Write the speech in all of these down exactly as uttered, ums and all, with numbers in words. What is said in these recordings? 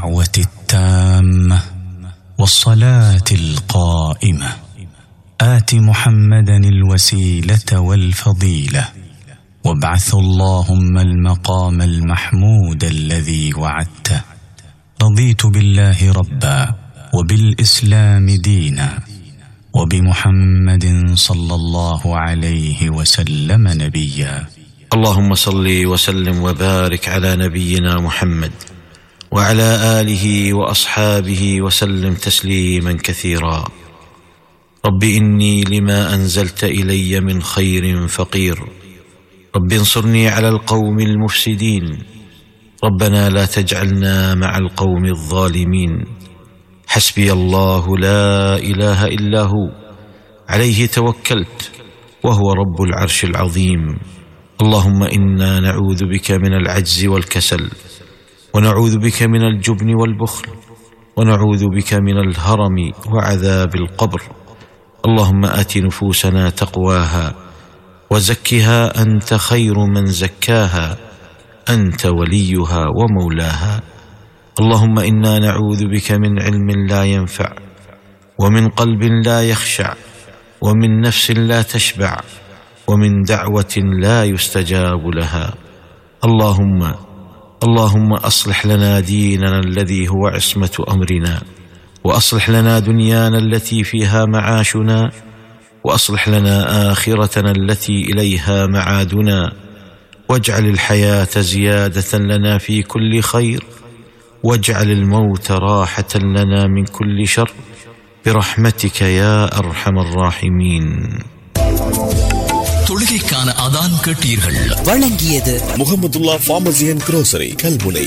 الدعوة التامة والصلاة القائمة آت محمدا الوسيلة والفضيلة وابعث اللهم المقام المحمود الذي وعدته. رضيت بالله ربا وبالإسلام دينا وبمحمد صلى الله عليه وسلم نبيا. اللهم صل وسلم وبارك على نبينا محمد وعلى آله وأصحابه وسلم تسليما كثيرا. رب إني لما أنزلت إلي من خير فقير، رب انصرني على القوم المفسدين، ربنا لا تجعلنا مع القوم الظالمين. حسبي الله لا إله إلا هو، عليه توكلت وهو رب العرش العظيم. اللهم إنا نعوذ بك من العجز والكسل، ونعوذ بك من الجبن والبخل، ونعوذ بك من الهرم وعذاب القبر. اللهم آت نفوسنا تقواها وزكها أنت خير من زكاها، أنت وليها ومولاها. اللهم إنا نعوذ بك من علم لا ينفع، ومن قلب لا يخشع، ومن نفس لا تشبع، ومن دعوة لا يستجاب لها. اللهم اللهم أصلح لنا ديننا الذي هو عصمة أمرنا، وأصلح لنا دنيانا التي فيها معاشنا، وأصلح لنا آخرتنا التي إليها معادنا، واجعل الحياة زيادة لنا في كل خير، واجعل الموت راحة لنا من كل شر، برحمتك يا أرحم الراحمين. தொழுகைக்கான அதான் கேட்டீர்கள். வழங்கியது Mahmudullah pharmacy and grocery Kalmunai.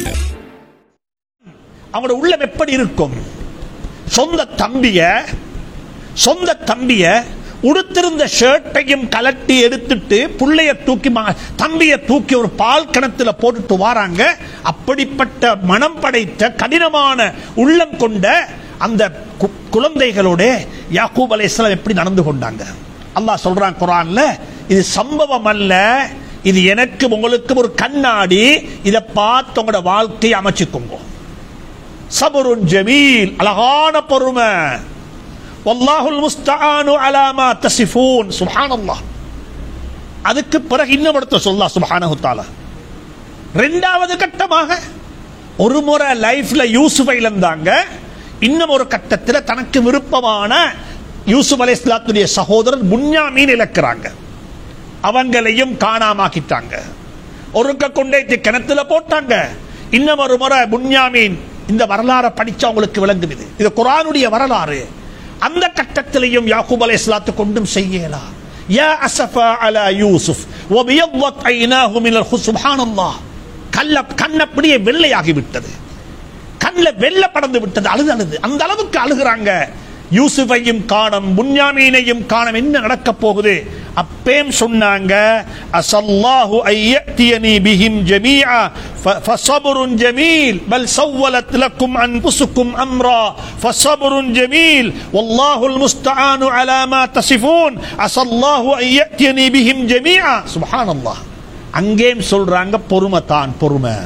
அவனோட உள்ளம் எப்படி இருக்கும்? சொந்த தம்பிய சொந்த தம்பிய உடுத்திருந்த ஷர்ட்டையும் கலட்டி எடுத்துட்டு புள்ளைய தூக்கி தம்பிய தூக்கி ஒரு பால் கிணத்துல போட்டுட்டு வாராங்க. அப்படிப்பட்ட மனம் படைத்த கடினமான உள்ளம் கொண்ட அந்த குழந்தைகளோட யாக்கூப் அலைஹிஸ்ஸலாம் எப்படி நடந்து கொண்டாங்க? அல்லாஹ் சொல்றான் குர்ஆன்ல, இது சம்பவம் அல்ல, இது எனக்கு உங்களுக்கு ஒரு கண்ணாடி, இதை பார்த்து உங்களோட வாழ்க்கையை அமைச்சுக்கோங்க. சபருன் ஜமீல், அழகான பொறுமை. வல்லாஹுல் முஸ்தஆனு அலா மா தஸிஃபூன். சுப்ஹானல்லாஹ். அதுக்கு பிறகு இன்னும் அடுத்த சொல்லா சுப்ஹானஹு தஆலா. இரண்டாவது கட்டமாக ஒரு முறை லைஃப்ல யூசுஃபை இழந்தாங்க, இன்னும் ஒரு கட்டத்தில் தனக்கு விருப்பமான யூசுப் அலைஹிஸ்ஸலாத்துடைய சகோதரர் புன்யாமீன் இழக்கிறாங்க. அவங்களையும் காணாமாக்கிட்டாங்க. ஒருக்க கொண்டே கிணத்துல போட்டாங்க. இன்னும் ஒரு முறை புன்யாமீன், இந்த வரலாறை படிச்சா உங்களுக்கு விளங்குது, இது குர்ஆனுடைய வரலாறு. அந்த கட்டத்திலையும் யாக்கூப் அலைஹிஸ்ஸலாத்து கொண்டும் செய்யலாம். யா அஸஃபா அலா யூசுப் வபியضت عيناه من الخ. சுப்ஹானல்லாஹ். கல்ல கண் அப்படியே வெள்ளையாகி விட்டது, கண்ல வெள்ளை படர்ந்து விட்டது. அழுது அழுது அந்த அளவுக்கு அழுகிறாங்க. யூசுஃபையும் காணம், புன்யாமீனையும் காணம். என்ன நடக்க போகுது? அப்பேம் சொன்னாங்க, அஸல்லாஹு அய்யத்தியனி பிஹிம் ஜமீஆ ஃபஸப்ருன் ஜமீல் பல் சவ்வலத் லக்கும் அன்ஃபுசுக்கும் அம்ரா ஃபஸப்ருன் ஜமீல் வல்லாஹுல் முஸ்தஆனு அலா மா தஸிஃபூன் அஸல்லாஹு அய்யத்தியனி பிஹிம் ஜமீஆ. சுப்ஹானல்லாஹ். அங்கேயும் சொல்றாங்க பொறுமை தான், பொறுமை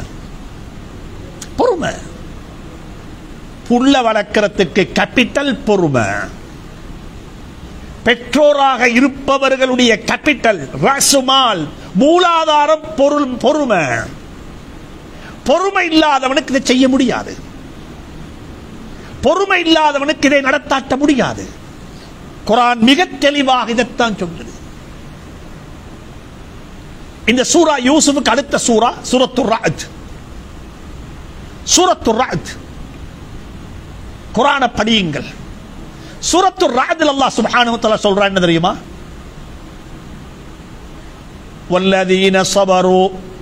பொறுமை. புள்ள வளர்க்கிறதுக்கு கேபிட்டல் பொறுமை. பெற்றோராக இருப்பவர்களுடைய கேபிட்டல் ராசுமால், மூலாதாரம் பொருள் பொறுமை. பொறுமை இல்லாதவனுக்கு இதை செய்ய முடியாது. பொறுமை இல்லாதவனுக்கு இதை நடத்தாட்ட முடியாது. குர்ஆன் மிக தெளிவாக இதைத்தான் சொல்லுது. இந்த சூரா யூசுஃபுக்கு அடுத்த சூரா சூரத்துர் ரஅத். சூரத்துர் ரஅத் குர்ஆனை படியுங்கள். சூரத்துர் ரஅத்ல அல்லாஹ் சுப்ஹானஹு வ தஆலா சொல்றான் என்ன தெரியுமா? வல்லதீன ஸபரு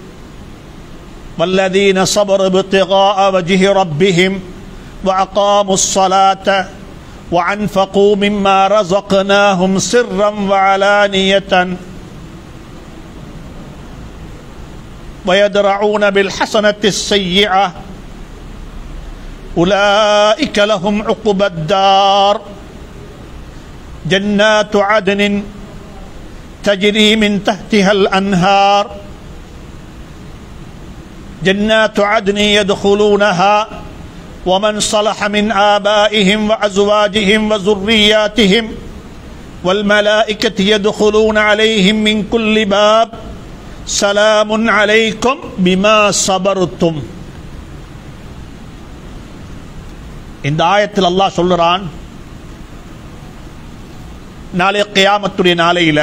வல்லதீன ஸபரு இப்திகாஅ வஜ்ஹி ரப்பிஹிம் வஅகாமுஸ் ஸலாத வஅன்ஃபகு மிம்மா ரஸக்னாஹும் சிர்ரன் வஅலானியத்தன் ويدرعون بالحسنة السيئة أولئك لهم عقبى الدار جنات عدن تجري من تحتها الأنهار جنات عدن يدخلونها ومن صلح من آبائهم وأزواجهم وذرياتهم والملائكة يدخلون عليهم من كل باب سلام عليكم بما صبرتم. இந்த ஆயத்தில் அல்லாஹ் சொல்றான், நாளை கியாமத்துடைய நாளையில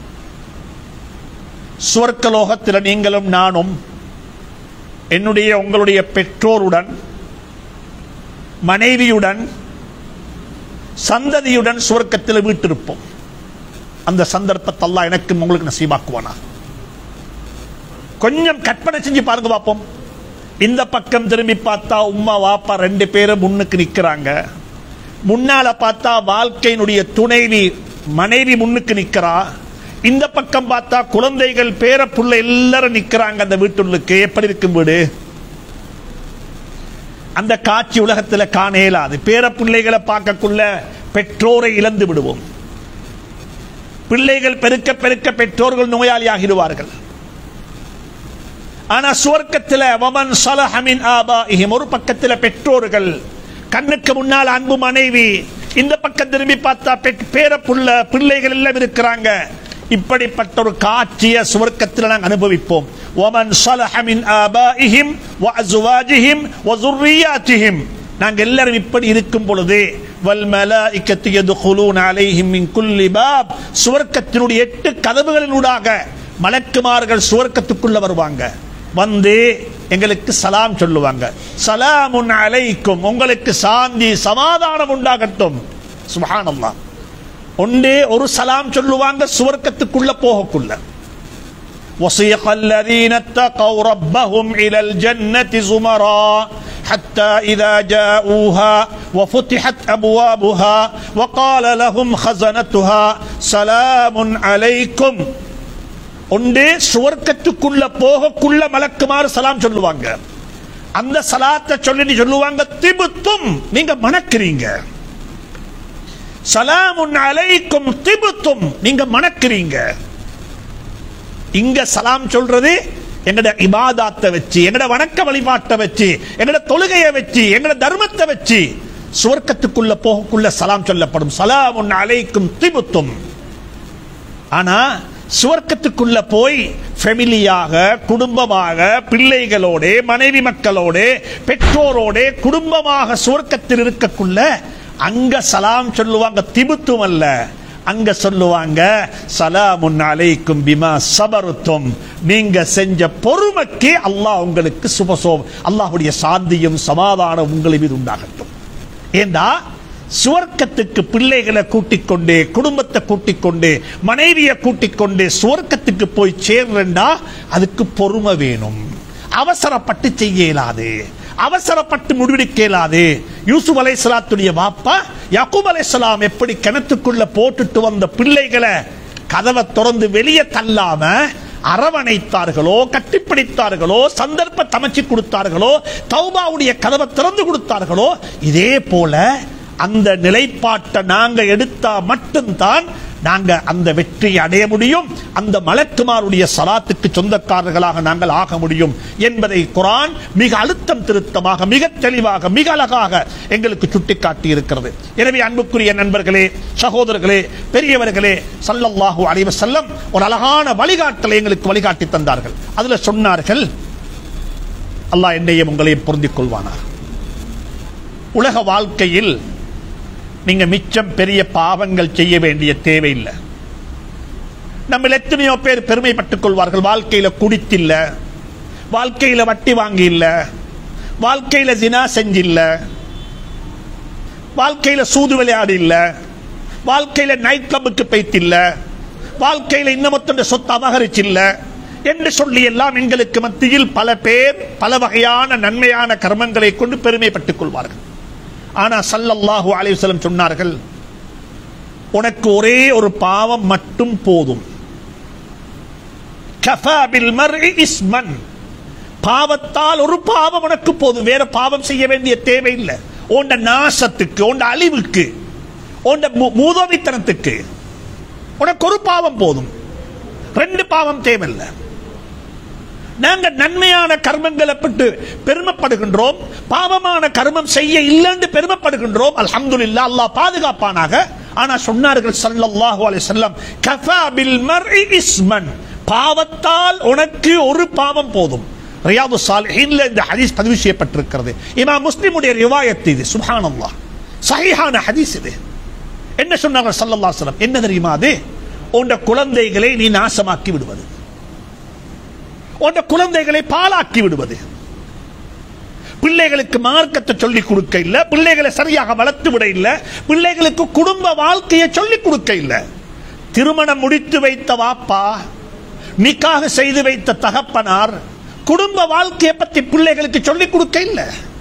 சுவர்க்கலோகத்தில் நீங்களும் நானும் என்னுடைய உங்களுடைய பெற்றோருடன் மனைவியுடன் சந்ததியுடன் சுவர்க்கத்தில் வீட்டிருப்போம். அந்த சந்தர்ப்பத்தை அல்லாஹ் எனக்கு உங்களுக்கு நசீபாக்குவானா? கொஞ்சம் கற்பனை செஞ்சு பாருங்க பார்ப்போம். இந்த பக்கம் திரும்பி பார்த்தா உம்மா வாப்பா ரெண்டு பேரும் முன்னுக்கு நிக்கிறாங்க. முன்னால பார்த்தா வாழ்க்கையினுடைய துணைவி மனைவி முன்னுக்கு நிக்கிறா. இந்த பக்கம் பார்த்தா குழந்தைகள் பேர புள்ள எல்லாரும் நிக்கிறாங்க அந்த வீட்டுள்ளுக்கு. எப்படி இருக்கும் வீடு? அந்த காட்சி உலகத்தில் காண இயலாது. பேர பிள்ளைகளை பார்க்கக்குள்ள பெற்றோரை இழந்து விடுவோம். பிள்ளைகள் பெருக்க பெருக்க பெற்றோர்கள் நோயாளி ஆகிடுவார்கள். ஆனா சுவர்க்கத்தில் வமன் ஸலஹ மின் ஆபாஇஹிம், ஒரு பக்கத்தில் பெற்றோர்கள், கண்ணுக்கு முன்னால் அன்பு மனைவி, இந்த பக்கம் திரும்பி பார்த்தா பேர புள்ள பிள்ளைகள் எல்லாம் இருக்கிறாங்க. இப்படிப்பட்ட ஒரு காட்சியை சுவர்க்கத்தில் நாங்கள் அனுபவிப்போம். وَمَنْ صَلَحَ مِنْ آبَائِهِمْ وَأَزْوَاجِهِمْ وَذُرِّيَّاتِهِمْ, நாங்கள் எல்லாரும் இப்படி இருக்கும் பொழுது وَالْمَلَائِكَةُ يَدْخُلُونَ عَلَيْهِمْ مِنْ كُلِّ بَابٍ, சுவர்க்கத்தினுடைய எட்டு கதவுகளினூடாக மலக்குமார்கள் சுவர்க்கத்துக்குள்ள வருவாங்க. வந்து எங்களுக்கு சலாம் சொல்லுவாங்க. சலாமுன் அலைக்கும், உங்களுக்கு சாந்தி சமாதானம் உண்டாகட்டும். சுப்ஹானல்லாஹ். ஒன்றே ஒரு சலாம் சொல்லுவாங்க சுவர்க்கத்துக்குள்ள போகக்குள்ள. وَسِيقَ الَّذِينَ اتَّقَوْا رَبَّهُمْ إِلَى الْجَنَّةِ زُمَرًا حَتَّى إِذَا جَاءُوهَا وَفُتِحَتْ أَبْوَابُهَا وَقَالَ لَهُمْ خَزَنَتُهَا سَلَامٌ عَلَيْكُمْ. ஒன்றே சுவர்க்கத்துக்குள்ள போகக்குள்ள மலக்குமார் சலாம் சொல்லுவாங்க. அந்த சலாத்தை சொல்லி சொல்லுவாங்க, திபுத்தும், நீங்க மணக்கிறீங்க. சலாமுன் அலைக்கும் திபுத்தும், நீங்க மணக்கிறீங்க. இங்க சலாம் சொல்றது எங்கட இபாதத்தை வச்சு, எங்கட வணக்க வழிபாட்டை வச்சு, எங்கட தொழுகையை வச்சு, எங்கட தர்மத்தை வச்சு சுவர்க்கத்துக்குள்ள போகக்குள்ள சலாம் சொல்லப்படும். சலாமுன் அலைக்கும் திபுத்தும். ஆனா சுவர்க்கத்துக்குள்ள போய் ஃபேமிலியாக, குடும்பமாக, பிள்ளைகளோட, மனைவி மக்களோட, பெற்றோரோட குடும்பமாக சுவர்க்கத்தில் இருக்கக்குள்ள அங்க சலாம் சொல்லுவாங்க. திபுத்தும் அல்ல, அங்க சொல்லுவாங்க சலாமுன் அலைக்கும் பிமா சபருத்தும், நீங்க செஞ்ச பொறுமைக்கு அல்லாஹ் உங்களுக்கு சுபசோம், அல்லாஹ்வுடைய சாந்தியும் சமாதானம் உங்களை மீது உண்டாகட்டும். ஏண்டா சுவர்க்கத்துக்கு பிள்ளைகளை கூட்டிக் கொண்டு, குடும்பத்தை கூட்டிக் கொண்டு, மனைவியை கூட்டிக் கொண்டு சுவர்க்கத்துக்கு போய் சேர்றா அதுக்கு பொறுமை வேணும். அவசரப்பட்டு செய்ய இயலாது, அவசரப்பட்டு முடிவெடுக்க இயலாது. யூசுப் அலைஹிஸ்ஸலாத்துடைய வாப்பா யாக்கூப் அலைஹிஸ்ஸலாம் எப்படி கிணத்துக்குள்ள போட்டுட்டு வந்த பிள்ளைகளை கதவை திறந்து வெளியே தள்ளாம அரவணைத்தார்களோ, கட்டிப்பிடித்தார்களோ, சந்தர்ப்ப அமைச்சு கொடுத்தார்களோ, தௌபாவுடைய கதவை திறந்து கொடுத்தார்களோ, இதே போல அந்த நிலைப்பாட்டை நாங்க எடுத்தா மட்டும்தான் நாங்க அந்த வெற்றியை அடைய முடியும். அந்த மலக்குமாருடைய சலாத்துக்கு சொந்தக்காரர்களாக நாங்கள் ஆக முடியும் என்பதை குர்ஆன் மிக அழுத்தம் திருத்தமாக, மிக தெளிவாக, மிக அழகாக எங்களுக்கு சுட்டிக்காட்டி இருக்கிறது. எனவே அன்புக்குரிய நண்பர்களே, சகோதரர்களே, பெரியவர்களே, ஸல்லல்லாஹு அலைஹி வஸல்லம் ஒரு அழகான வழிகாட்டலை எங்களுக்கு வழிகாட்டி தந்தார்கள். அதுல சொன்னார்கள், அல்லாஹ் என்னையும் உங்களையும் பொருந்திக் கொள்வானார். உலக வாழ்க்கையில் நீங்க மிச்சம் பெரிய பாவங்கள் செய்ய வேண்டிய தேவையில்லை. நம்ம எத்தனையோ பேர் பெருமைப்பட்டுக் கொள்வார்கள், வாழ்க்கையில குடித்தில்ல, வாழ்க்கையில வட்டி வாங்கி இல்ல, வாழ்க்கையில ஜினா செஞ்சில்ல, வாழ்க்கையில சூது விளையாடி இல்ல, வாழ்க்கையில நைட் கிளப்புக்கு போய்த்தில்ல, வாழ்க்கையில இன்னமொத்த சொத்து அபகரிச்சில்ல என்று சொல்லி எல்லாம் எங்களுக்கு மத்தியில் பல பேர் பல வகையான நன்மையான கர்மங்களை கொண்டு பெருமைப்பட்டுக் கொள்வார்கள். ஆனா ஸல்லல்லாஹு அலைஹி வஸல்லம் சொன்னார்கள், உனக்கு ஒரே ஒரு பாவம் மட்டும் போதும். கஃபா பில் மர்இ இஸ்மன், பாவத்தால் ஒரு பாவம் உனக்கு போதும், வேற பாவம் செய்ய வேண்டிய தேவையில்லை. உண்ட நாசத்துக்கு, உண்ட அழிவுக்கு, உண்ட மூதோவித்தனத்துக்கு உனக்கு ஒரு பாவம் போதும், ரெண்டு பாவம் தேவையில்லை. நாங்க நன்மையான கர்மங்களை பட்டு பெருமைப்படுகின்றோம், பாவமான கர்மம் செய்ய இல்லைன்னு பெருமைப்படுகின்றோம். அல்ஹம்துலில்லாஹ், அல்லாஹ் பாதுகாப்பானாக. ஆனா சொன்னார்கள் ஸல்லல்லாஹு அலைஹி வஸல்லம், கஃபா பில் மர்இ இஸ்மன், பாவத்தால் உனக்கு ஒரு பாவம் போதும். ரியாது ஸாலிஹீன்ல இந்த ஹதீஸ் பதிவு செய்யப்பட்டிருக்கிறது. இமாம் முஸ்லிமுடைய ரிவாயத் இது. சுப்ஹானல்லாஹ், சஹீஹான ஹதீஸ் இது. என்ன சொன்னார்கள் ஸல்லல்லாஹு அலைஹி வஸல்லம்? என்ன தெரியுமா அது? உன்னுடைய குழந்தைகளை நீ நாசமாக்கி விடுவது, உன்னுடைய குழந்தைகளை பாழாக்கி விடுவது, பிள்ளைகளுக்கு மார்க்கத்தை சொல்லிக் கொடுக்க இல்ல, பிள்ளைகளை சரியாக வளர்த்து விட இல்ல, பிள்ளைகளுக்கு குடும்ப வாழ்க்கையை சொல்லிக் கொடுக்க இல்ல. திருமணம் முடித்து வைத்த வாப்பா, நிக்காக செய்து வைத்த தகப்பனார் குடும்ப வாழ்க்கையை பற்றி பிள்ளைகளுக்கு சொல்லிக் கொடுக்க இல்ல.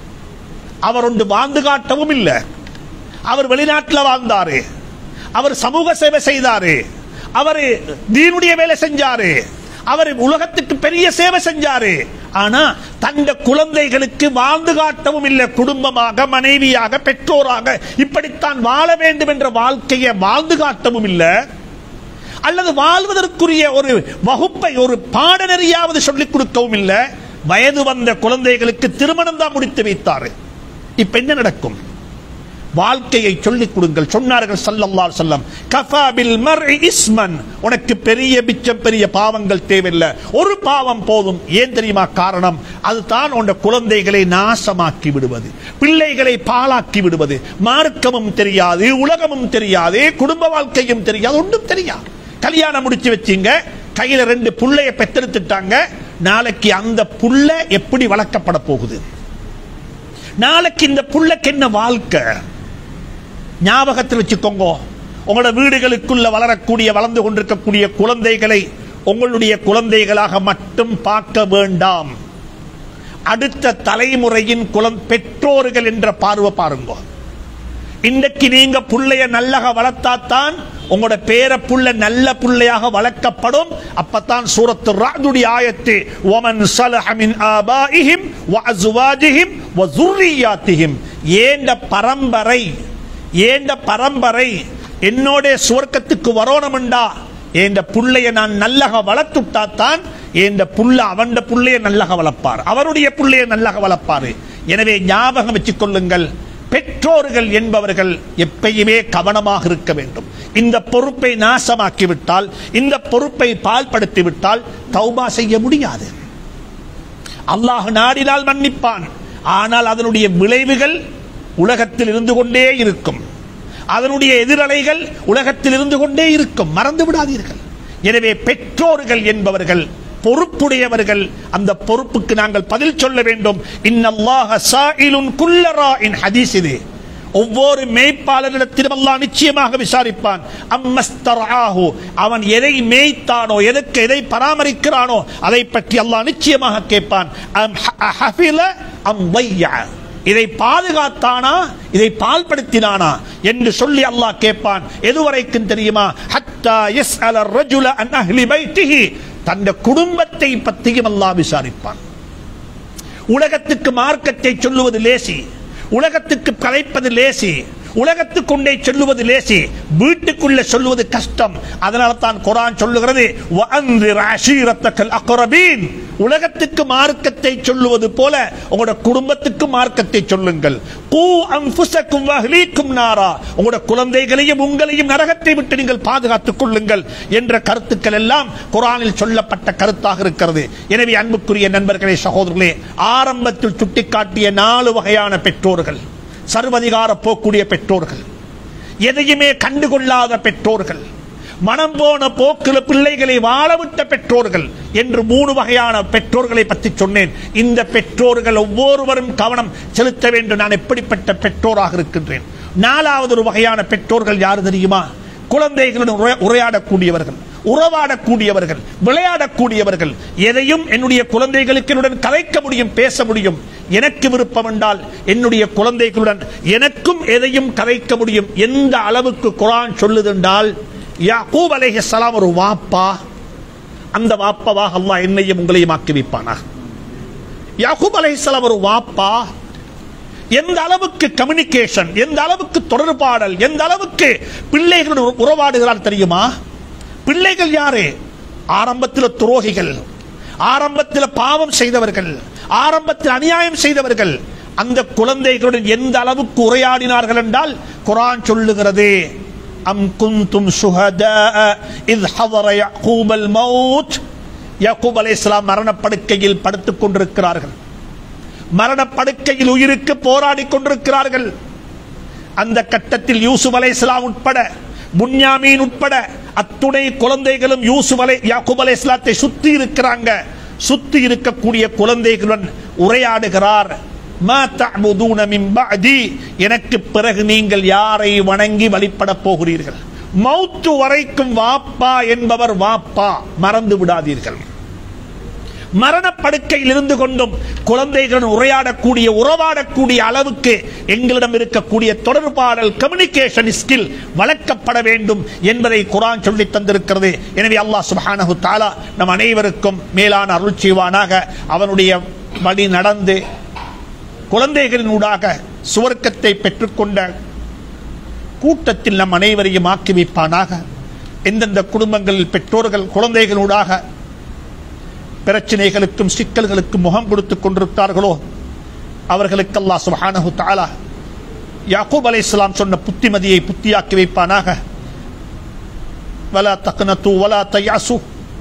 அவர் ஒன்று வாழ்ந்து காட்டவும் இல்லை. அவர் வெளிநாட்டில் வாழ்ந்தாரு, அவர் சமூக சேவை செய்தாரு, அவர் தீனுடைய வேலை செஞ்சாரு, அவர் உலகத்துக்கு பெரிய சேவை செஞ்சாரு. ஆனா தந்த குழந்தைகளுக்கு வாழ்ந்து காட்டவும் இல்லை. குடும்பமாக, மனைவியாக, பெற்றோராக இப்படித்தான் வாழ வேண்டும் என்ற வாழ்க்கையை வாழ்ந்து காட்டவும் இல்லை. அல்லது வாழ்வதற்குரிய ஒரு வகுப்பை, ஒரு பாடநெறியாவது சொல்லிக் கொடுக்கவும் இல்லை. வயது வந்த குழந்தைகளுக்கு திருமணம் தான் முடித்து வைத்தாரு. இப்ப என்ன நடக்கும்? வாழ்க்கையை சொல்லிக் கொடுங்கள். சொன்னார்கள் ஸல்லல்லாஹு அலைஹி வஸல்லம், கஃபா பில் மர்இ இஸ்மன், உனக்கு பெரிய பிச்சம் பெரிய பாவங்கள் தேவையில்லை, ஒரு பாவம் போதும். ஏன் தெரியுமா காரணம்? அதுதான் உன் குழந்தைகளை நாசமாக்கி விடுவது, பிள்ளைகளை பாழாக்கி விடுவது. மார்க்கமும் தெரியாது, உலகமும் தெரியாது, குடும்ப வாழ்க்கையும் தெரியாது, ஒன்றும் தெரியாது. கல்யாணம் முடிச்சு வச்சீங்க, கையில ரெண்டு புள்ளைய பெற்றெடுத்துட்டாங்க. நாளைக்கு அந்த புள்ள எப்படி வளர்க்கப்பட போகுது? நாளைக்கு இந்த புள்ளைக்கு என்ன வாழ்க்கை? ஞாபகத்தில் வச்சுக்கோங்க. உங்களோட வீடுகளுக்குள்ள வளரக்கூடிய, வளர்ந்து கொண்டிருக்கக்கூடிய குழந்தைகளை உங்களுடைய குழந்தைகளாக மட்டும் பார்க்க வேண்டாம். அடுத்த தலைமுறையின் பெற்றோர்கள் என்ற பார்வை பாருங்க. இன்றைக்கு நீங்க புள்ளைய நல்லக வளர்த்தாத்தான் உங்களோட பேர புள்ள நல்ல புள்ளையாக வளர்க்கப்படும். அப்பத்தான் சூரத்து ராதுடைய ஆயத்து, வமன் ஸலஹ மின் ஆபாஇஹிம் வ அஸ்வாஜிஹிம் வ ஸுர்ரியாத்திஹிம், ஏண்ட பரம்பரை, ஏண்ட பரம்பரை என்னோட சுவர்க்கத்துக்கு வரணும்டா, ஏண்ட புள்ளைய நான் நல்லக வளர்த்துட்டாத்தான் ஏண்ட புள்ள அவண்ட புள்ளைய நல்லக வளர்ப்பார், அவருடைய புள்ளைய நல்லக வளர்ப்பாரு. எனவே ஞாபகம் வச்சுக் கொள்ளுங்கள், பெற்றோர்கள் என்பவர்கள் எப்பயுமே கவனமாக இருக்க வேண்டும். இந்த பொறுப்பை நாசமாக்கிவிட்டால், இந்த பொறுப்பை பால்படுத்திவிட்டால் தௌபா செய்ய முடியாது. அல்லாஹ் நாடினால் மன்னிப்பான், ஆனால் அதனுடைய விளைவுகள் உலகத்தில் இருந்து கொண்டே இருக்கும், அதனுடைய எதிரலைகள் உலகத்தில் இருந்து கொண்டே இருக்கும். மறந்து விடாதீர்கள். எனவே பெற்றோர்கள் என்பவர்கள் பொறுப்புடையவர்கள். அந்த பொறுப்புக்கு நாங்கள் பதில் சொல்ல வேண்டும். இன்னல்லாஹ ஸாயிலுன் குல்ல ராஇன், ஹதீஸ் இது. ஒவ்வொரு மேய்ப்பாளரிடத்திலும் அல்லாஹ் நிச்சயமாக விசாரிப்பான். அம்மஸ்தர்ஆஹு, அவன் எதை மேய்த்தானோ, எதற்கு எதை பராமரிக்கிறானோ அதை பற்றி அல்லாஹ் நிச்சயமாக கேட்பான். அம் ஹஃபில அம் ضيع, இதை பாதுகாத்தானா, இதை பால்படுத்தினானா என்று சொல்லி அல்லாஹ் கேட்பான். எதுவரைக்கும் தெரியுமா? ஹத்தா யஸ்அல الرجل عن اهل بيته, தன் குடும்பத்தை பற்றியும் அல்லாஹ் விசாரிப்பான். உலகத்துக்கு மார்க்கத்தை சொல்லுவது லேசி, உலகத்துக்கு கலைப்பது லேசி, உலகத்துக்குண்டே சொல்லுவது லேசி, வீட்டுக்குள்ள சொல்லுவது கஷ்டம். அதனால தான் குர்ஆன் சொல்லுகிறது, வஅன்திர் அஷீரத்தக்கல் அக்ரபீன், உலகத்துக்கு மார்க்கத்தை சொல்லுவது போல உங்களுடைய குடும்பத்துக்கு மார்க்கத்தை சொல்லுங்கள். கூ அன்ஃபுஸக்கும் வஅஹ்லீக்கும் நாரா, உங்களுடைய குழந்தைகளையும் உங்களையும் நரகத்தை விட்டு நீங்கள் பாதுகாத்துக் கொள்ளுங்கள் என்ற கருத்துக்கள் எல்லாம் குர்ஆனில் சொல்லப்பட்ட கருத்தாக இருக்கிறது. எனவே அன்புக்குரிய நண்பர்களே, சகோதரர்களே, ஆரம்பத்தில் சுட்டிக்காட்டிய நாலு வகையான பெற்றோர்கள், சர்வதிகார போக்கூடிய பெற்றோர்கள், எதையுமே கண்டுகொள்ளாத பெற்றோர்கள், மனம் போன போக்கில் பிள்ளைகளை வாழவிட்ட பெற்றோர்கள் என்று மூணு வகையான பெற்றோர்களை பற்றி சொன்னேன். இந்த பெற்றோர்கள் ஒவ்வொருவரும் கவனம் செலுத்த வேண்டும். நான் எப்படிப்பட்ட பெற்றோராக இருக்கின்றேன்? நாலாவது ஒரு வகையான பெற்றோர்கள் யாரு தெரியுமா? குழந்தைகளுடன் உரையாடக்கூடியவர்கள், உறவாடக்கூடியவர்கள், விளையாடக்கூடியவர்கள். எதையும் என்னுடைய குழந்தைகளுக்கு என்னுடன் கலைக்க முடியும், பேச முடியும். எனக்கு விருப்பம் என்றால் என்னுடைய குழந்தைகளுடன் எனக்கும் எதையும் கலைக்க முடியும். எந்த அளவுக்கு குர்ஆன் சொல்லுது என்றால், யாக்கூப் அலைஹிஸ்ஸலாம் ஒரு வாப்பா, அந்த வாப்பாவாக அல்லாஹ் என்னையும் உங்களையும் ஆக்கி வைப்பானா. யாக்கூப் அலைஹிஸ்ஸலாம் ஒரு வாப்பா, எந்த அளவுக்கு கம்யூனிகேஷன், எந்த அளவுக்கு தொடர்பாடல், எந்த அளவுக்கு பிள்ளைகளுடன் உறவாடுகிறார் தெரியுமா? பிள்ளைகள் யாரு? ஆரம்பத்தில் துரோகிகள், ஆரம்பத்தில் பாவம் செய்தவர்கள், ஆரம்பத்தில் அநியாயம் செய்தவர்கள், அந்த குழந்தைகளுடன் எந்த அளவுக்கு உரையாடினார்கள் என்றால் குர்ஆன் சொல்லுகிறது, அம் குந்தும் ஷுஹதா இஸ் ஹதர யஅகூபல் மௌத். யாக்கூப் அலைஹிஸ்ஸலாம் மரணப்படுக்கையில் படுத்துக் கொண்டிருக்கிறார்கள், மரணப்படுக்கையில் உயிருக்கு போராடி கொண்டிருக்கிறார்கள். அந்த கட்டத்தில் யூசுப் அலைஹிஸ்ஸலாம் உட்பட, புன்யாமீன் உட்பட அத்துணை குழந்தைகளும் யூசுப் அலை யாக்கூப் அலைஹிஸ்ஸலாத்தை சுத்தி இருக்கிறாங்க. சுத்தி இருக்கக்கூடிய குழந்தைகளுடன் உரையாடுகிறார். மா தஅபுதூன மின் பஅதி, எனக்கு பிறகு நீங்கள் யாரை வணங்கி வழிபட போகிறீர்கள்? மௌத்து வரைக்கும் வாப்பா என்பவர் வாப்பா, மறந்து விடாதீர்கள். மரணப்படுக்கையில் இருந்து கொண்டும் குழந்தைகளுடன் உரையாடக்கூடிய, உறவாடக்கூடிய அளவுக்கு எங்களிடம் இருக்கக்கூடிய தொடர்பாடல், கம்யூனிகேஷன் ஸ்கில் வளர்க்கப்பட வேண்டும் என்பதை குர்ஆன் சொல்லி தந்திருக்கிறது. எனவே அல்லாஹ் சுப்ஹானஹு தஆலா நம் அனைவருக்கும் மேலான அருள் செய்வானாக. அவனுடைய வழி நடந்து குழந்தைகளின் ஊடாக சுவர்க்கத்தை பெற்றுக்கொண்ட கூட்டத்தில் நம் அனைவரையும் ஆக்கி வைப்பானாக. எந்தெந்த குடும்பங்களில் பெற்றோர்கள் குழந்தைகளூடாக பிரச்சனைகளுக்கும் சிக்கல்களுக்கும் முகம் கொடுத்துக் கொண்டிருக்கிறார்களோ அவர்களுக்கு அல்லாஹ் சுப்ஹானஹு தஆலா யாக்கூப் அலைஹிஸ்ஸலாம் சொன்ன புத்திமதியை புத்தியாக்கி வைப்பானாக. வலா தக்னது வலா தயஸு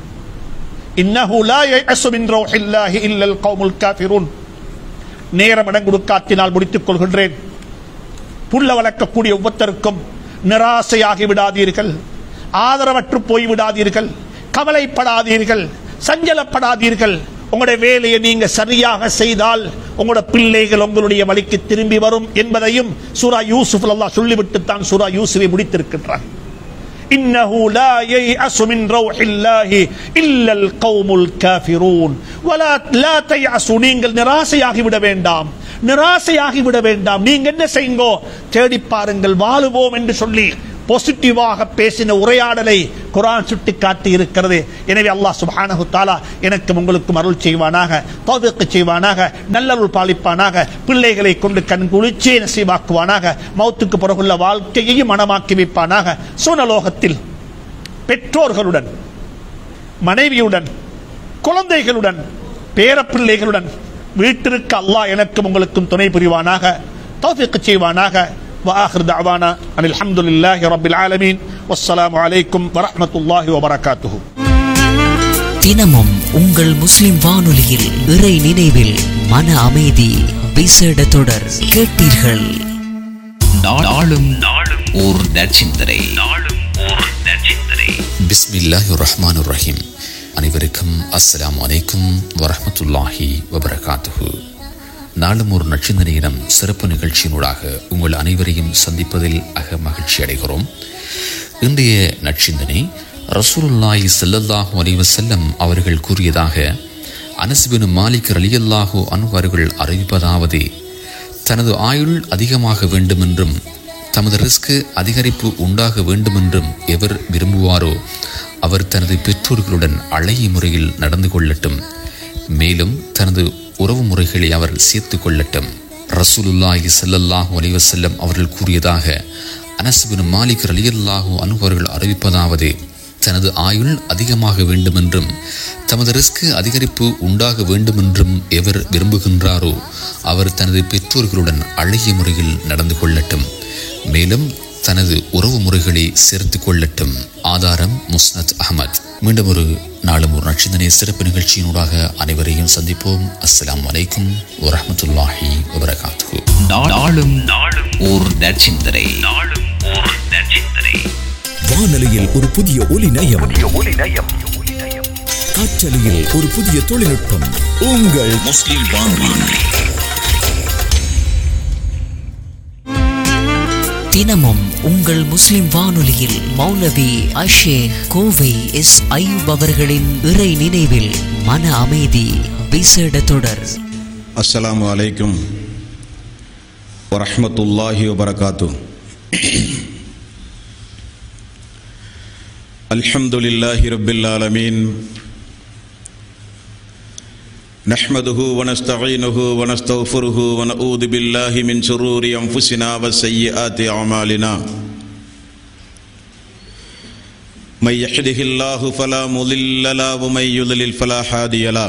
இன்னஹு லா யயஸு மின் ரௌஹில்லாஹி இல்லல் கௌமுல் காஃபிரூன். நேரம் இடம் கொடுக்காத்தினால் முடித்துக் கொள்கின்றேன். புள்ள வளர்க்கக்கூடிய ஒவ்வொருத்தருக்கும் நிராசையாகி விடாதீர்கள், ஆதரவற்று போய்விடாதீர்கள், கவலைப்படாதீர்கள், சஞ்சலப்படாதீர்கள். உங்களுடைய வேலையை நீங்க சரியாக செய்தால் உங்களுடைய பிள்ளைகள் உங்களுடைய வழிக்கு திரும்பி வரும் என்பதையும் சூரா யூசுப் அல்லாஹ் சொல்லிவிட்டு தான் சூரா யூசுஃபை முடித்திருக்கின்றார். இன்னஹு லா யயஸு மின் ரௌஹில்லாஹி இல்லல் கௌமுல் காஃபிரூன் வலா லா தயஸு. நீங்கள் நிராசையாகி விட வேண்டாம், நிராசையாகி விட வேண்டாம். நீங்க என்ன செய்யுங்கோ, தேடி பாருங்கள், வாழுவோம் என்று சொல்லி பாசிட்டிவாக பேசின உரையாடலை குர்ஆன் சுட்டி காட்டி இருக்கிறது. எனவே அல்லாஹ் சுப்ஹானஹு தஆலா எனக்கும் உங்களுக்கும் அருள் செய்வானாக, தௌஃபீக் செய்வானாக, நல்லருள் பாலிப்பானாக, பிள்ளைகளை கொண்டு கண் குளிர்ச்சியை நசீபாக்குவானாக, மௌத்துக்கு பிறகுள்ள வாழ்க்கையையும் மனமாக்கி வைப்பானாக. சுனலோகத்தில் பெற்றோர்களுடன், மனைவியுடன், குழந்தைகளுடன், பேரப்பிள்ளைகளுடன் வீட்டிற்கு அல்லாஹ் எனக்கும் உங்களுக்கும் துணை புரிவானாக, தௌஃபீக் செய்வானாக. وآخر دعوانا أن الحمد لله رب العالمين والسلام عليكم ورحمة الله وبركاته. தினமும் உங்கள் முஸ்லிம் வானொலியில் இறை நினைவில் மன அமைதி விசேட தொடர் கேட்டீர்கள். நாளும் நாளும் ஓர் நற்சிந்தனை, நாளும் ஓர் நற்சிந்தனை. பிஸ்மில்லாஹிர் ரஹ்மானிர் ரஹீம். அனைவருக்கும் அஸ்ஸலாமு அலைக்கும் வரஹ்மத்துல்லாஹி வபரகாத்துஹு. நாளும் ஒரு நற்சிந்தனையிடம் சிறப்பு நிகழ்ச்சியினூடாக உங்கள் அனைவரையும் சந்திப்பதில் அக மகிழ்ச்சி அடைகிறோம். இன்றைய நற்சிந்தனை ரசூலுல்லாஹி ஸல்லல்லாஹு அலைஹி வஸல்லம் அவர்கள் கூறியதாக அனஸ் பின் மாலிக் ரலியல்லாஹு அன்ஹு அவர்கள் அறிவிப்பதாவது, தனது ஆயுள் அதிகமாக வேண்டுமென்றும் தமது ரிஸ்க் அதிகரிப்பு உண்டாக வேண்டுமென்றும் எவர் விரும்புவாரோ அவர் தனது பெற்றோர்களுடன் அழகிய முறையில் நடந்து கொள்ளட்டும், மேலும் தனது உறவு முறைகளை அவர் சேர்த்து கொள்ளட்டும். ரசூலுல்லாஹி ஸல்லல்லாஹு அலைஹி வஸல்லம் அவர்கள் கூறியதாக அனஸ் பின் மாலிக் ரலியல்லாஹு அன்ஹு அவர்கள் அறிவிப்பதாவது, தனது ஆயுள் அதிகமாக வேண்டுமென்றும் தமது ரிஸ்க் அதிகரிப்பு உண்டாக வேண்டுமென்றும் எவர் விரும்புகின்றாரோ அவர் தனது பெற்றோர்களுடன் அழகிய முறையில் நடந்து கொள்ளட்டும், மேலும் தனது உறவு முறைகளை சேர்த்து கொள்ளட்டும். ஆதாரம் முஸ்னத் அஹ்மத். மீண்டும் ஒரு நாளும் ஒரு நட்சத்திர சிறப்பு நிகழ்ச்சியினூடாக அனைவரையும் சந்திப்போம். அஸ்ஸலாமு அலைக்கும் வரஹ்மத்துல்லாஹி வபரகாத்துஹு. நாளும் நாளும் ஓர் நற்சிந்தனை, நாளும் ஓர் நற்சிந்தனை. வானொலியில் ஒரு புதிய ஒலி நயம், காற்றலையில் ஒரு புதிய தொழில்நுட்பம். உங்கள் முஸ்லிம் வானொலி. தினமும் உங்கள் முஸ்லிம் வானொலியில் மௌலவி அஷேக் கோவை எஸ் அய்யூப் அவர்களின் இறை நினைவில் மன அமைதி விசேட தொடர். அஸ்ஸலாமு அலைக்கும் வரஹ்மத்துல்லாஹி வபரகாத்துஹு. அல்ஹம்துலில்லாஹி ரப்பில் ஆலமீன். நஹ்மதுஹு வ நஸ்தஈனுஹு வ நஸ்தக்ஃபிருஹு வ நஊது பில்லாஹி மின் ஷுரூரி அன்ஃபுஸினா வ ஸய்யிஆத்தி அமாலினா. من يهده الله فلا مضل له ومن يضلل فلا هادي له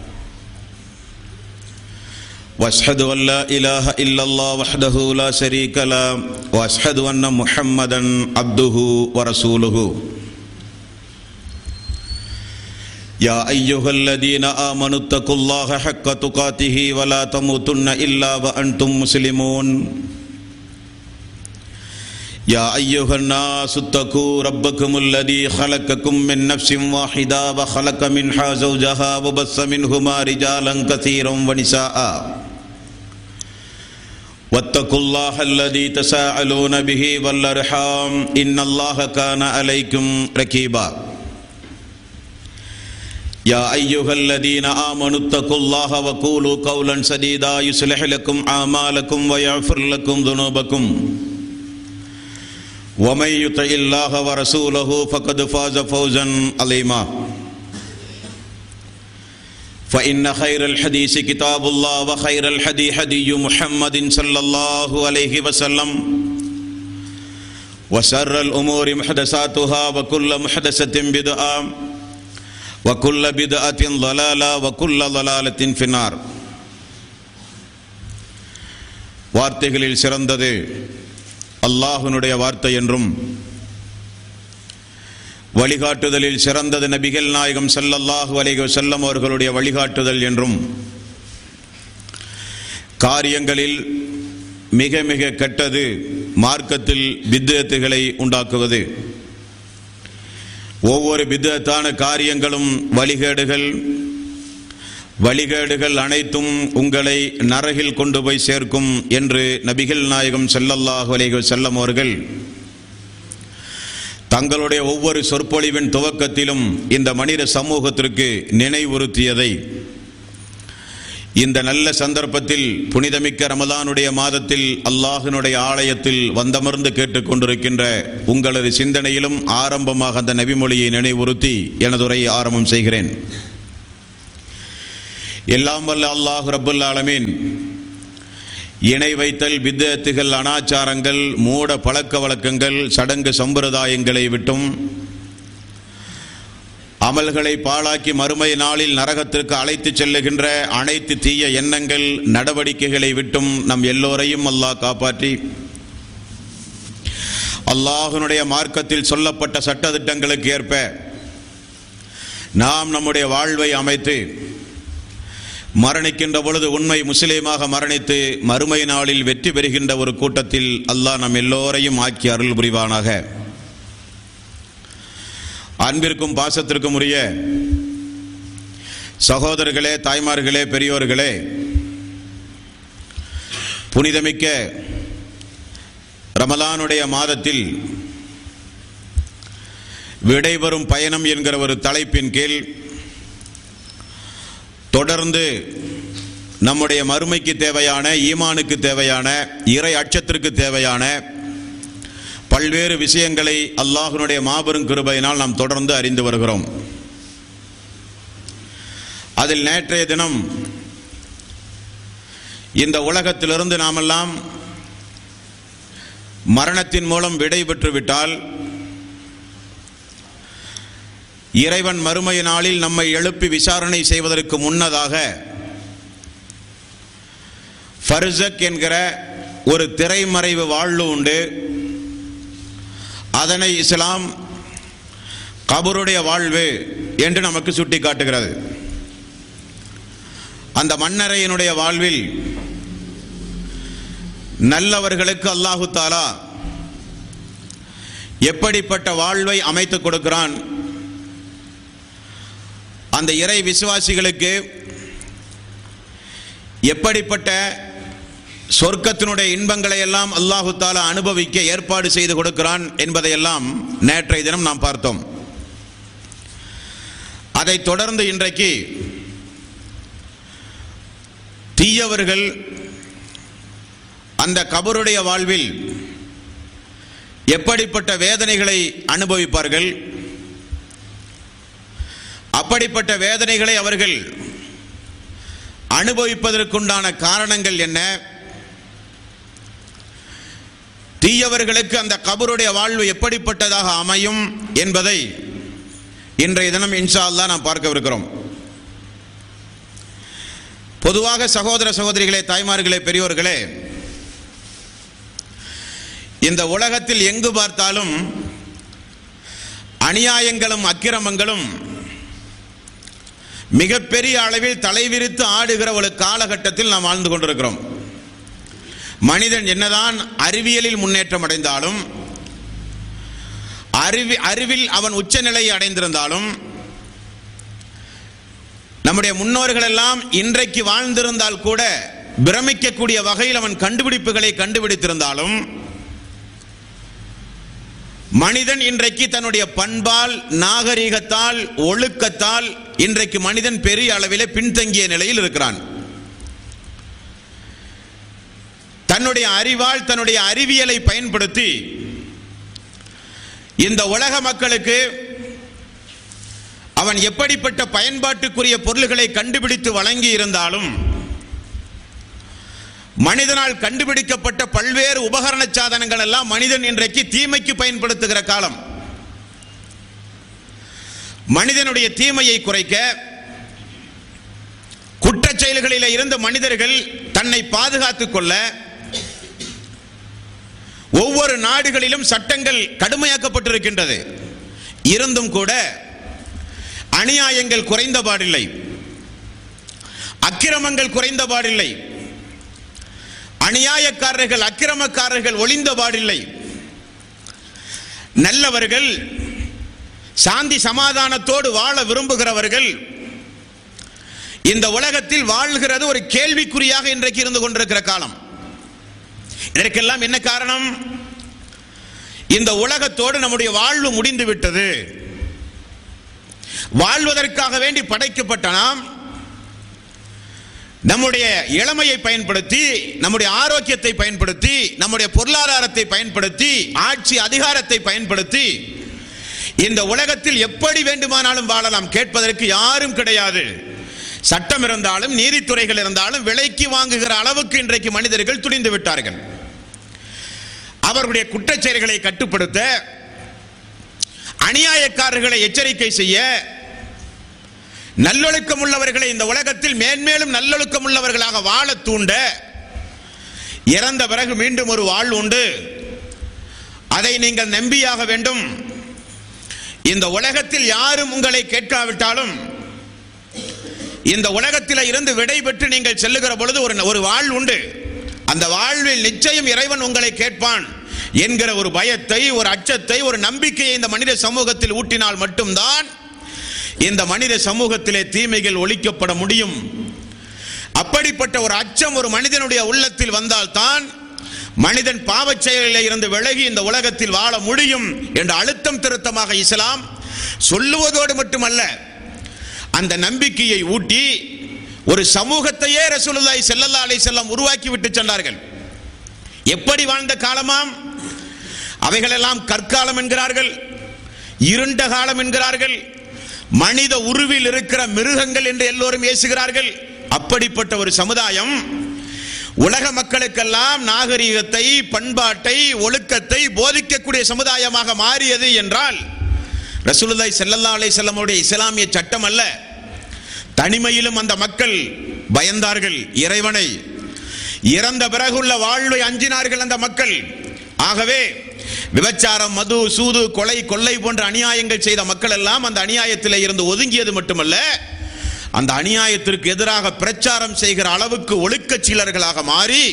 واشهد ان لا اله الا الله وحده لا شريك له واشهد ان محمدا عبده ورسوله يا ايها الذين امنوا اتقوا الله حق تقاته ولا تموتن الا وانتم مسلمون يا أيها الناس اتقوا ربكم الذي خلقكم من نفس واحدة وخلق منها زوجها وبث منهما رجالا كثيرا ونساء واتقوا الله الذي تساءلون به والأرحام إن الله كان عليكم رقيبا يا أيها الذين آمنوا اتقوا الله وقولوا قولا سديدا يصلح لكم أعمالكم ويغفر لكم ذنوبكم ومن يطع الله ورسوله فقد فاز فوزا عظيما فإن خير الحديث كتاب الله وخير الهدي هدي محمد صلى الله عليه وسلم وشر الأمور محدثاتها وكل محدثة بدعة وكل بدعة ضلالة وكل ضلالة في النار. வார்த்தைகளில் சிறந்தது அல்லாஹ்வுடைய வார்த்தை என்றும் வழிகாட்டுதலில் சிறந்தது நபிகள் நாயகம் ஸல்லல்லாஹு அலைஹி வஸல்லம் அவர்களுடைய வழிகாட்டுதல் என்றும் காரியங்களில் மிக மிக கெட்டது மார்க்கத்தில் பித்அத்துகளை உண்டாக்குவது. ஒவ்வொரு பித்அத்தான காரியங்களும் வழிகேடுகள் வழிகேடுகள் அனைத்தும் உங்களை நரகில் கொண்டு போய் சேர்க்கும் என்று நபிகள் நாயகம் ஸல்லல்லாஹு அலைஹி வஸல்லம் அவர்கள் தங்களுடைய ஒவ்வொரு சொற்பொழிவின் துவக்கத்திலும் இந்த மனித சமூகத்திற்கு நினைவுறுத்தியதை இந்த நல்ல சந்தர்ப்பத்தில் புனிதமிக்க ரமலானுடைய மாதத்தில் அல்லாஹ்வினுடைய ஆலயத்தில் வந்தமர்ந்து கேட்டுக்கொண்டிருக்கின்ற உங்களது சிந்தனையிலும் ஆரம்பமாக அந்த நபிமொழியை நினைவுறுத்தி எனது உரையை ஆரம்பம் செய்கிறேன். எல்லாம் வல்ல அல்லாஹ் ரப்புல் ஆலமீன் இணை வைத்தல், பித்அத்துகள், அனாச்சாரங்கள், மூட பழக்க வழக்கங்கள், சடங்கு சம்பிரதாயங்களை விட்டும் அமல்களை பாழாக்கி மறுமை நாளில் நரகத்திற்கு அழைத்து செல்லுகின்ற அனைத்து தீய எண்ணங்கள் நடவடிக்கைகளை விட்டும் நம் எல்லோரையும் அல்லாஹ் காப்பாற்றி அல்லாஹ்வினுடைய மார்க்கத்தில் சொல்லப்பட்ட சட்டதிட்டங்களுக்கு ஏற்ப நாம் நம்முடைய வாழ்வை அமைத்து மரணிக்கின்ற பொழுது உண்மை முஸ்லீமாக மரணித்து மறுமை நாளில் வெற்றி பெறுகின்ற ஒரு கூட்டத்தில் அல்லாஹ் நம் எல்லோரையும் ஆக்கி அருள் புரிவானாக. அன்பிற்கும் பாசத்திற்கும் உரிய சகோதரர்களே, தாய்மார்களே, பெரியோர்களே, புனிதமிக்க ரமலானுடைய மாதத்தில் விடைபெறும் பயணம் என்கிற ஒரு தலைப்பின் கீழ் தொடர்ந்து நம்முடைய மறுமைக்கு தேவையான, ஈமானுக்கு தேவையான, இறை அச்சத்திற்கு தேவையான பல்வேறு விஷயங்களை அல்லாஹ்வினுடைய மாபெரும் கிருபையினால் நாம் தொடர்ந்து அறிந்து வருகிறோம். அதில் நேற்றைய தினம் இந்த உலகத்திலிருந்து நாமெல்லாம் மரணத்தின் மூலம் விடை பெற்று விட்டால் இறைவன் மறுமை நாளில் நம்மை எழுப்பி விசாரணை செய்வதற்கு முன்னதாக ஃபர்ஸக் என்கிற ஒரு திரைமறைவு வாழ்வு உண்டு. அதனை இஸ்லாம் கபருடைய வாழ்வு என்று நமக்கு சுட்டி காட்டுகிறது. அந்த மண்ணறையினுடைய வாழ்வில் நல்லவர்களுக்கு அல்லாஹு தஆலா எப்படிப்பட்ட வாழ்வை அமைத்துக் கொடுக்கிறான், அந்த இறை விசுவாசிகளுக்கு எப்படிப்பட்ட சொர்க்கத்தினுடைய இன்பங்களை எல்லாம் அல்லாஹு தஆலா அனுபவிக்க ஏற்பாடு செய்து கொடுக்கிறான் என்பதையெல்லாம் நேற்றைய தினம் நாம் பார்த்தோம். அதை தொடர்ந்து இன்றைக்கு தீயவர்கள் அந்த கபருடைய வாழ்வில் எப்படிப்பட்ட வேதனைகளை அனுபவிப்பார்கள், அப்படிப்பட்ட வேதனைகளை அவர்கள் அனுபவிப்பதற்குண்டான காரணங்கள் என்ன, தீயவர்களுக்கு அந்த கபருடைய வாழ்வு எப்படிப்பட்டதாக அமையும் என்பதை இன்றைய தினம் இன்ஷா அல்லாஹ் நாம் பார்க்கவிருக்கிறோம். பொதுவாக சகோதர சகோதரிகளே, தாய்மார்களே, பெரியோர்களே, இந்த உலகத்தில் எங்கு பார்த்தாலும் அநியாயங்களும் அக்கிரமங்களும் மிகப்பெரிய அளவில் தலைவிரித்து ஆடுகிற ஒரு காலகட்டத்தில் நாம் வாழ்ந்து கொண்டிருக்கிறோம். மனிதன் என்னதான் அறிவியலில் முன்னேற்றம் அடைந்தாலும், அறிவி அறிவில் அவன் உச்சநிலையை அடைந்திருந்தாலும், நம்முடைய முன்னோர்கள் எல்லாம் இன்றைக்கு வாழ்ந்திருந்தால் கூட பிரமிக்கக்கூடிய வகையில் அவன் கண்டுபிடிப்புகளை கண்டுபிடித்திருந்தாலும், மனிதன் இன்றைக்கு தன்னுடைய பண்பால், நாகரீகத்தால், ஒழுக்கத்தால் இன்றைக்கு மனிதன் பெரிய அளவிலே பின்தங்கிய நிலையில் இருக்கிறான். தன்னுடைய அறிவால், தன்னுடைய அறிவியலை பயன்படுத்தி இந்த உலக மக்களுக்கு அவன் எப்படிப்பட்ட பயன்பாட்டுக்குரிய பொருள்களை கண்டுபிடித்து வழங்கி இருந்தாலும், மனிதனால் கண்டுபிடிக்கப்பட்ட பல்வேறு உபகரண சாதனங்கள் எல்லாம் மனிதன் இன்றைக்கு தீமைக்கு பயன்படுத்துகிற காலம். மனிதனுடைய தீமையை குறைக்க, குற்றச் செயல்களில் இருந்து மனிதர்கள் தன்னை பாதுகாத்துக் கொள்ள ஒவ்வொரு நாடுகளிலும் சட்டங்கள் கடுமையாக்கப்பட்டிருக்கின்றது. இருந்தும் கூட அநியாயங்கள் குறைந்த பாடில்லை, அக்கிரமங்கள் குறைந்த பாடில்லை, அநியாயக்காரர்கள், அக்கிரமக்காரர்கள் ஒளிந்த பாடில்லை. நல்லவர்கள், சாந்தி சமாதானத்தோடு வாழ விரும்புகிறவர்கள் இந்த உலகத்தில் வாழ்கிறது ஒரு கேள்விக்குறியாக இன்றைக்கு இருந்து கொண்டிருக்கிற காலம். இதற்கெல்லாம் என்ன காரணம்? இந்த உலகத்தோடு நம்முடைய வாழ்வு முடிந்து விட்டது. வாழ்வதற்காக வேண்டி படைக்கப்பட்ட நாம் நம்முடைய இளமையை பயன்படுத்தி, நம்முடைய ஆரோக்கியத்தை பயன்படுத்தி, நம்முடைய பொருளாதாரத்தை பயன்படுத்தி, ஆட்சி அதிகாரத்தை பயன்படுத்தி இந்த உலகத்தில் எப்படி வேண்டுமானாலும் வாழலாம். கேட்பதற்கு யாரும் கிடையாது. சட்டம் இருந்தாலும், நீதித்துறைகள் இருந்தாலும் விலைக்கு வாங்குகிற அளவுக்கு இன்றைக்கு மனிதர்கள் துணிந்து விட்டார்கள். அவர்களுடைய குற்றச்செயல்களை கட்டுப்படுத்த, அநியாயக்காரர்களை எச்சரிக்கை செய்ய, நல்லொழுக்கம் உள்ளவர்களை இந்த உலகத்தில் மேன்மேலும் நல்லொழுக்கம் உள்ளவர்களாக வாழ தூண்ட, இறந்த பிறகு மீண்டும் ஒரு வாழ்வு உண்டு, அதை நீங்கள் நம்பியாக வேண்டும். இந்த உலகத்தில் யாரும் உங்களை கேட்காவிட்டாலும் இந்த உலகத்தில் இருந்து விடை பெற்று நீங்கள் செல்லுகிற பொழுது ஒரு ஒரு வாழ்வு உண்டு, அந்த வாழ்வில் நிச்சயம் இறைவன் உங்களை கேட்பான் என்கிற ஒரு பயத்தை, ஒரு அச்சத்தை, ஒரு நம்பிக்கையை இந்த மனித சமூகத்தில் ஊட்டினால் மட்டும்தான் இந்த மனித சமூகத்திலே தீமைகள் ஒழிக்கப்பட முடியும். அப்படிப்பட்ட ஒரு அச்சம் ஒரு மனிதனுடைய உள்ளத்தில் வந்தால்தான் மனிதன் பாவச் செயலில் இருந்து விலகி இந்த உலகத்தில் வாழ முடியும் என்ற அழுத்தம் திருத்தமாக இஸ்லாம் சொல்லுவதோடு மட்டுமல்ல, அந்த நம்பிக்கையை ஊட்டி ஒரு சமூகத்தையே ரசூலுல்லாஹி ஸல்லல்லாஹு அலைஹி வஸல்லம் உருவாக்கி விட்டு சென்றார்கள். எப்படி வாழ்ந்த காலமாம்? அவைகளெல்லாம் கற்காலம் என்கிறார்கள், இருண்ட காலம் என்கிறார்கள், மனித உருவில் இருக்கிற மிருகங்கள் என்று எல்லோரும் ஏசுகிறார்கள். அப்படிப்பட்ட ஒரு சமுதாயம் உலக மக்களுக்கெல்லாம் நாகரீகத்தை, பண்பாட்டை, ஒழுக்கத்தை போதிக்கக்கூடிய சமுதாயமாக மாறியது என்றால் ரசூலுல்லாஹி ஸல்லல்லாஹு அலைஹி வஸல்லம் உடைய இஸ்லாமிய சட்டம் அல்ல. தனிமையிலும் அந்த மக்கள் பயந்தார்கள் இறைவனை. இறந்த பிறகுள்ள வாழ்வை அஞ்சினார்கள் அந்த மக்கள். ஆகவே விபச்சாரம், மது, சூது, கொலை, கொள்ளை போன்ற அநியாயங்கள் செய்த மக்கள் எல்லாம் அந்த அநியாயத்திலே இருந்து ஒதுங்கியது மட்டுமல்ல, அந்த அநியாயத்திற்கு எதிராக பிரச்சாரம் செய்கிற அளவுக்கு ஒழுக்கச்சீலர்களாக மாறி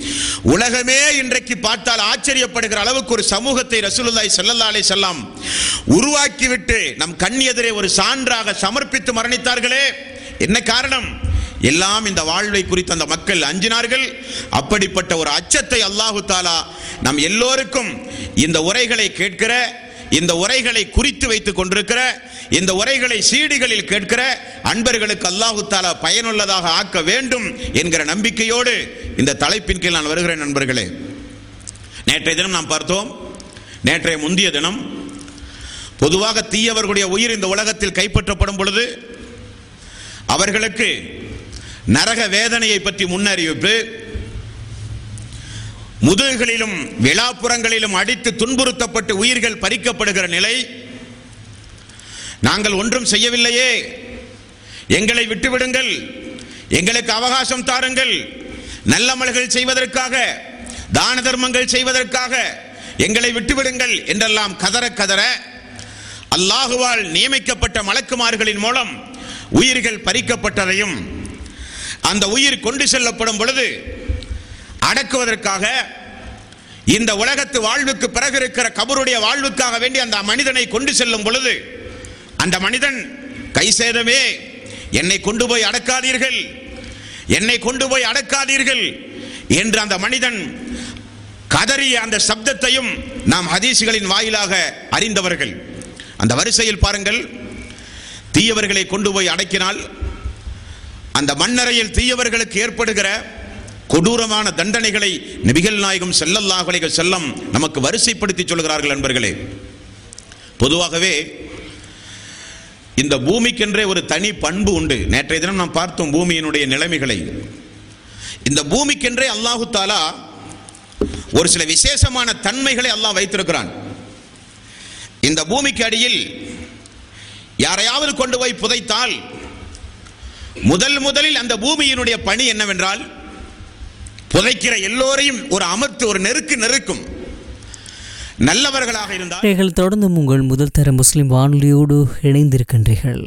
உலகமே இன்றைக்கு பார்த்தால் ஆச்சரியப்படுகிற அளவுக்கு ஒரு சமூகத்தை ரசூலுல்லாஹி ஸல்லல்லாஹு அலைஹி வஸல்லம் உருவாக்கிவிட்டு நம் கண் எதிரே ஒரு சான்றாக சமர்ப்பித்து மரணித்தார்களே. என்ன காரணம்? எல்லாம் இந்த வாழ்வை குறித்து அந்த மக்கள் அஞ்சினார்கள். அப்படிப்பட்ட ஒரு அச்சத்தை அல்லாஹு தாலா நம் எல்லோருக்கும் இந்த உரைகளை கேட்கிற, இந்த உரைகளை குறித்து வைத்துக் கொண்டிருக்கிற, இந்த உரைகளை சீடிகளில் கேட்கிற அன்பர்களுக்கு அல்லாஹு தாலா பயனுள்ளதாக ஆக்க வேண்டும் என்கிற நம்பிக்கையோடு இந்த தலைப்பின் கீழ் நான் வருகிறேன். நண்பர்களே, நேற்றைய தினம் நாம் பார்த்தோம், நேற்றைய முந்திய தினம் பொதுவாக தீயவர்களுடைய உயிர் இந்த உலகத்தில் கைப்பற்றப்படும் பொழுது அவர்களுக்கு நரக வேதனையை பற்றி முன்னறிவிப்பு, முதுகுகளிலும் விழாப்புறங்களிலும் அடித்து துன்புறுத்தப்பட்டு உயிர்கள் பறிக்கப்படுகிற நிலை. நாங்கள் ஒன்றும் செய்யவில்லையே, எங்களை விட்டுவிடுங்கள், எங்களுக்கு அவகாசம் தாருங்கள், நல்லமல்கள் செய்வதற்காக, தான தர்மங்கள் செய்வதற்காக எங்களை விட்டுவிடுங்கள் என்றெல்லாம் கதற கதற அல்லாஹுவால் நியமிக்கப்பட்ட மலக்குமார்களின் மூலம் உயிர்கள் பறிக்கப்பட்டதையும், அந்த உயிர் கொண்டு செல்லப்படும் பொழுது அடக்குவதற்காக இந்த உலகத்து வாழ்வுக்கு பிறகு இருக்கிற கபருடைய வாழ்வுக்காக வேண்டி அந்த மனிதனை கொண்டு செல்லும் பொழுது அந்த மனிதன் கை சேதமே, என்னை கொண்டு போய் அடக்காதீர்கள், என்னை கொண்டு போய் அடக்காதீர்கள் என்று அந்த மனிதன் கதறிய அந்த சப்தத்தையும் நாம் ஹதீஸ்களின் வாயிலாக அறிந்தவர்கள். அந்த வரிசையில் பாருங்கள், தீயவர்களை கொண்டு போய் அடக்கினால் அந்த மண்ணறையில் தீயவர்களுக்கு ஏற்படுகிற கொடூரமான தண்டனைகளை நபிகள் நாயகம் ஸல்லல்லாஹு அலைஹி வஸல்லம் நமக்கு வரிசைப்படுத்தி சொல்கிறார்கள். நண்பர்களே, பொதுவாகவே இந்த பூமிக்கென்றே ஒரு தனி பண்பு உண்டு. நேற்றைய தினம் நாம் பார்த்தோம் பூமியினுடைய நிலைமைகளை. இந்த பூமிக்கென்றே அல்லாஹு தாலா ஒரு சில விசேஷமான தன்மைகளை அல்லாஹ் வைத்திருக்கிறான். இந்த பூமிக்கு அடியில் யாரையாவது கொண்டு போய் புதைத்தால் முதல் முதலில் அந்த பூமியினுடைய பணி என்னவென்றால் புதைக்கிற எல்லோரையும் ஒரு அமர்த்து ஒரு நெருக்கு நெருக்கும். நல்லவர்களாக இருந்தால் தொடர்ந்து உங்கள் முதல் தர முஸ்லிம் வானொலியோடு இணைந்திருக்கின்றீர்கள்.